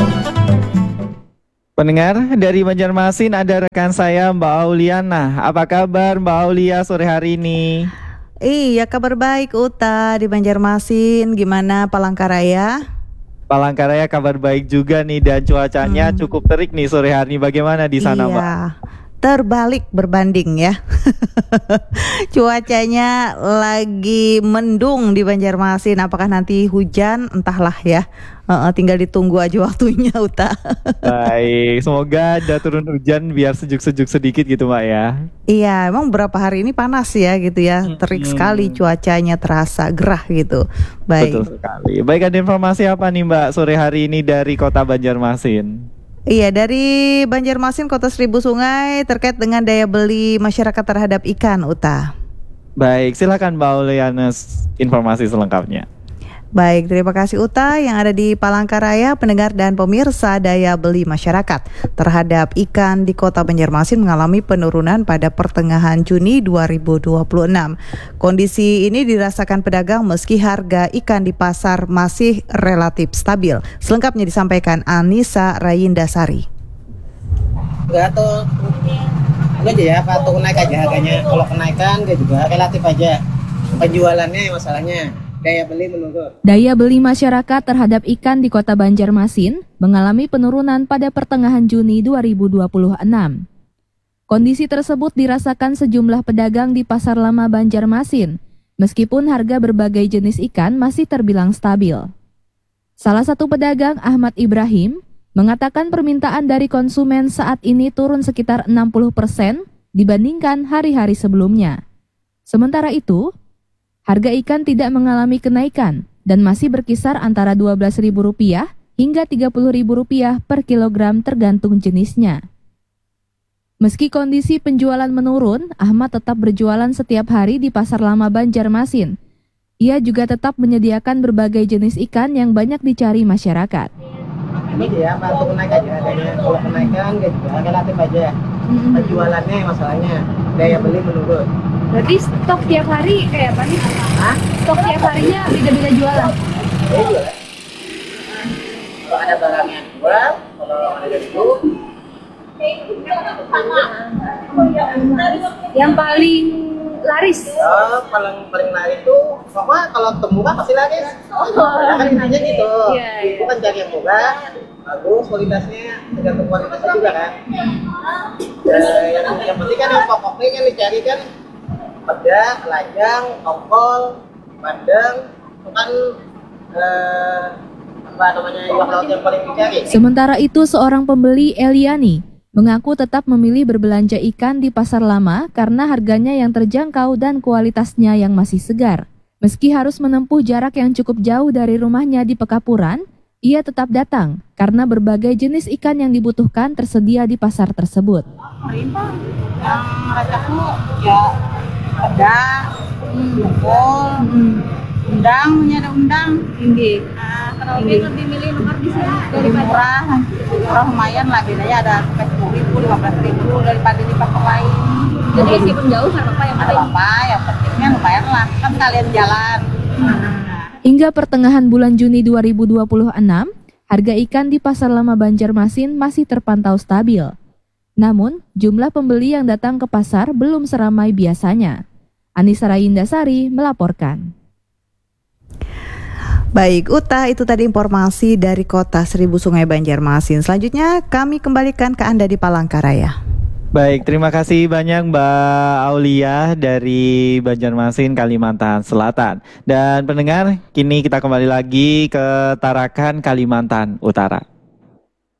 Pendengar dari Banjarmasin ada rekan saya Mbak Auliana. Apa kabar Mbak Aulia sore hari ini? Iya, kabar baik Uta di Banjarmasin. Gimana Palangkaraya? Palangkaraya kabar baik juga nih dan cuacanya cukup terik nih sore hari ini. Bagaimana di sana Mbak? Iya, terbalik berbanding ya. Cuacanya lagi mendung di Banjarmasin. Apakah nanti hujan? Entahlah ya. Tinggal ditunggu aja waktunya Uta. Baik, semoga ada turun hujan biar sejuk-sejuk sedikit gitu Mbak ya. Iya, emang beberapa hari ini panas ya gitu ya. Terik sekali cuacanya, terasa gerah gitu. Baik. Betul sekali. Baik, ada informasi apa nih Mbak sore hari ini dari Kota Banjarmasin? Iya, dari Banjarmasin Kota Seribu Sungai terkait dengan daya beli masyarakat terhadap ikan, Uta. Baik, silakan Mbak Auliana informasi selengkapnya. Baik, terima kasih Uta yang ada di Palangkaraya. Pendengar dan pemirsa, daya beli masyarakat terhadap ikan di Kota Banjarmasin mengalami penurunan pada pertengahan Juni 2026. Kondisi ini dirasakan pedagang meski harga ikan di pasar masih relatif stabil. Selengkapnya disampaikan Anissa Rayindasari. Enggak tuh, aja ya, patung naik aja harganya. Kalau kenaikan dia juga relatif aja. Penjualannya masalahnya. Daya beli menurun. Daya beli masyarakat terhadap ikan di Kota Banjarmasin mengalami penurunan pada pertengahan Juni 2026. Kondisi tersebut dirasakan sejumlah pedagang di Pasar Lama Banjarmasin, meskipun harga berbagai jenis ikan masih terbilang stabil. Salah satu pedagang, Ahmad Ibrahim, mengatakan permintaan dari konsumen saat ini turun sekitar 60% dibandingkan hari-hari sebelumnya. Sementara itu, harga ikan tidak mengalami kenaikan dan masih berkisar antara Rp12.000 hingga Rp30.000 per kilogram tergantung jenisnya. Meski kondisi penjualan menurun, Ahmad tetap berjualan setiap hari di Pasar Lama Banjarmasin. Ia juga tetap menyediakan berbagai jenis ikan yang banyak dicari masyarakat. Ini dia, patung naik aja harganya. Kalau kenaikan dia juga relatif aja. Penjualannya masalahnya. Daya beli menurun. Berarti stok tiap hari kayak apa nih? Hah? Stok tiap harinya beda-beda jualan? Jualan. Kalau ada barangnya jual, kalau ada itu. Yang paling laris? Paling laris itu, pokoknya kalau murah pasti laris. Ya kan intinya gitu. Iya. Bukan cari yang murah, bagus kualitasnya, tergantung kualitasnya juga kan. Yang penting kan yang pokoknya yang dicari kan peda, lajang, tongkol, bandeng, itu kan iwak laut yang paling dicari. Sementara itu, seorang pembeli, Eliani, mengaku tetap memilih berbelanja ikan di Pasar Lama karena harganya yang terjangkau dan kualitasnya yang masih segar. Meski harus menempuh jarak yang cukup jauh dari rumahnya di Pekapuran, ia tetap datang karena berbagai jenis ikan yang dibutuhkan tersedia di pasar tersebut. Yang mereka tuh ya peda, tongkol, undang, punya ada undang. Tinggi. Kenapa lebih milih nomor di sini daripada? Murah lumayan lah, bedanya ada sampai 10.000, 15.000 daripada di pasar lain. Jadi meskipun jauh nggak apa-apa yang Ada penting. apa, yang pentingnya lumayan lah, kan sekalian jalan. Hingga pertengahan bulan Juni 2026, harga ikan di Pasar Lama Banjarmasin masih terpantau stabil. Namun, jumlah pembeli yang datang ke pasar belum seramai biasanya. Anissa Rayindasari melaporkan. Baik, Uta, itu tadi informasi dari Kota Seribu Sungai Banjarmasin. Selanjutnya kami kembalikan ke Anda di Palangkaraya. Baik, terima kasih banyak Mbak Aulia dari Banjarmasin, Kalimantan Selatan. Dan pendengar, kini kita kembali lagi ke Tarakan, Kalimantan Utara.